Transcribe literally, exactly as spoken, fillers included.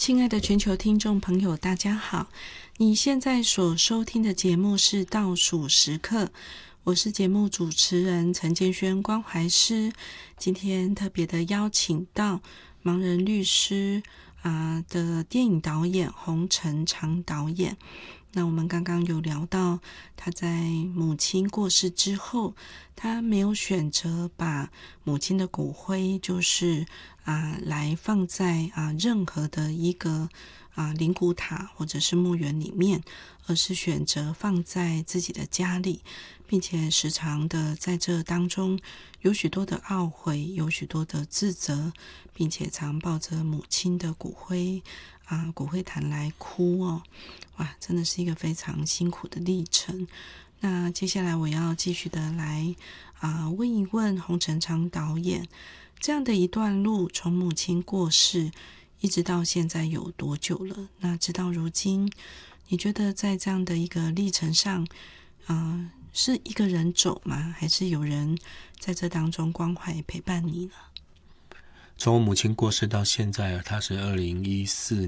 亲爱的全球听众朋友，大家好！你现在所收听的节目是倒数时刻，我是节目主持人陈建轩关怀师。今天特别的邀请到盲人律师啊、呃、的电影导演洪成昌导演。那我们刚刚有聊到，他在母亲过世之后，他没有选择把母亲的骨灰，就是啊来放在啊任何的一个啊灵骨塔或者是墓园里面，而是选择放在自己的家里，并且时常的在这当中有许多的懊悔，有许多的自责，并且常抱着母亲的骨灰啊骨灰坛来哭哦。哇，真的是一个非常辛苦的历程。那接下来我要继续的来啊、呃、问一问洪成昌导演，这样的一段路，从母亲过世一直到现在有多久了？那直到如今，你觉得在这样的一个历程上，啊、呃，是一个人走吗？还是有人在这当中关怀陪伴你呢？ 从我母亲过世到现在，她是二零一四